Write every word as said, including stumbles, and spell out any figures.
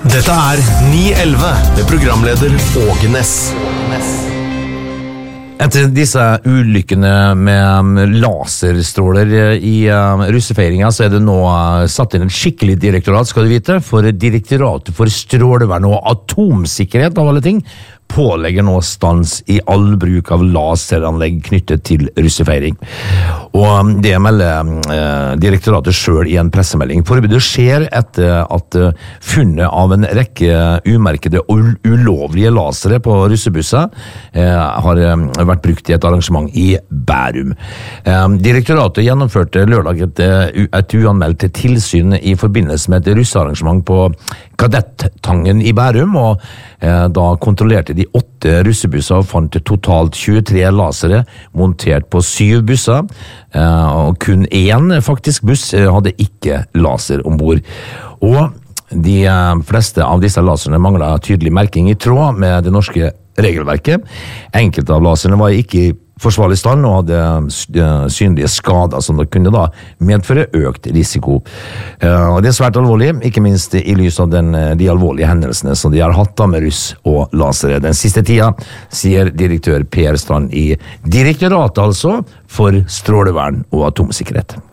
Dette er ni elleve med programleder Åge Ness. Etter disse ulykkene med laserstråler i uh, russefeiringen, så er det nå uh, satt inn et skikkelig direktorat, skal du vite, for Direktoratet for strålevern og atomsikkerhet av alle ting, pålegger nå stans i all bruk av laseranlegg knyttet til russefeiring. Og det melder eh, direktoratet selv i en pressemelding. Forbudet skjer etter at eh, funnet av en rekke umerkede og ulovlige lasere på russebusser eh, har eh, vært brukt i et arrangement i Bærum. Eh, direktoratet gjennomførte lørdag et, et uanmeldt tilsyn i forbindelse med et russearrangement på Kadettangen i Bærum, og eh, da kontrollerte de åtte russebusser og fant totalt tjuetre lasere montert på syv busser, eh, og kun én faktisk buss hadde ikke laser ombord. Og de fleste av disse laserne manglet tydelig merking i tråd med det norske regelverket. Enkelte av laserne var ikke i forsvarlig stand og hadde synlige skader som da kunne da medføre økt risiko. Og det er svært alvorlig, ikke minst i lys av den, de alvorlige hendelsene som de har hatt da med russ og lasere den siste tida, sier direktør Per Strand i Direktoratet altså for strålevern og atomsikkerhet.